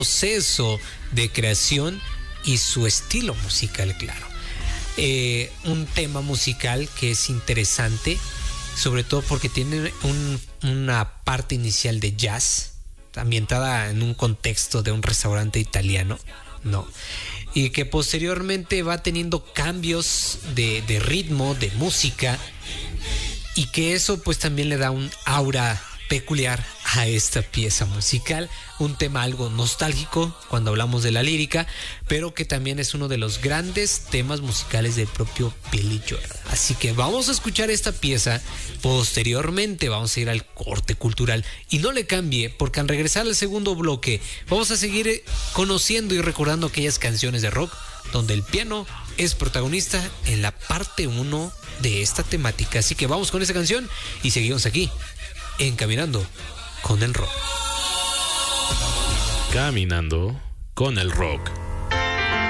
proceso de creación y su estilo musical, claro. Un tema musical que es interesante, sobre todo porque tiene una parte inicial de jazz, ambientada en un contexto de un restaurante italiano, ¿no? Y que posteriormente va teniendo cambios de ritmo, de música, y que eso pues también le da un aura peculiar a esta pieza musical, un tema algo nostálgico cuando hablamos de la lírica, pero que también es uno de los grandes temas musicales del propio Billy Joel. Así que vamos a escuchar esta pieza, posteriormente vamos a ir al corte cultural y no le cambie, porque al regresar al segundo bloque vamos a seguir conociendo y recordando aquellas canciones de rock donde el piano es protagonista en la parte 1 de esta temática. Así que vamos con esa canción y seguimos aquí en Caminando con el Rock. Caminando con el Rock.